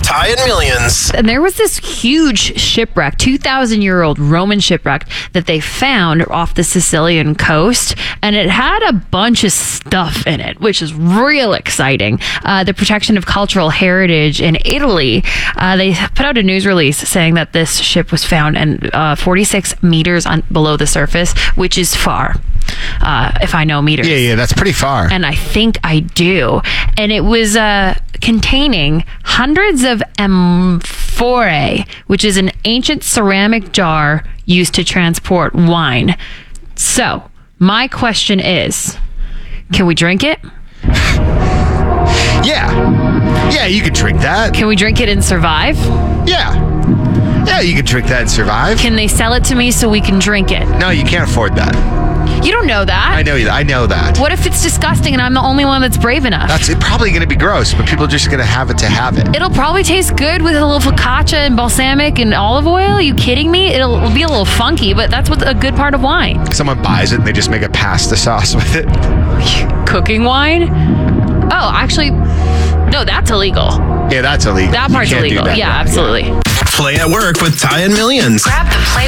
Ty and Millions. And there was this huge shipwreck, 2,000-year-old Roman shipwreck that they found off the Sicilian coast, and it had a bunch of stuff in it, which is real exciting. The Protection of Cultural Heritage in Italy, they put out a news release saying that this ship was found and 46 meters below the surface, which is far. If I know meters. Yeah, that's pretty far. And I think I do. And it was containing hundreds of amphorae, which is an ancient ceramic jar used to transport wine. So, my question is, can we drink it? Yeah, you could drink that. Can we drink it and survive? Yeah, you could drink that and survive. Can they sell it to me so we can drink it? No, you can't afford that. You don't know that. I know that. What if it's disgusting and I'm the only one that's brave enough? That's probably going to be gross, but people are just going to have it to have it. It'll probably taste good with a little focaccia and balsamic and olive oil. Are you kidding me? It'll be a little funky, but that's what's a good part of wine. Someone buys it and they just make a pasta sauce with it. Cooking wine? Oh, actually, no, that's illegal. Yeah, that's illegal. That part's illegal. Yeah, absolutely. Play at Work with Ty and Millions. Grab the Play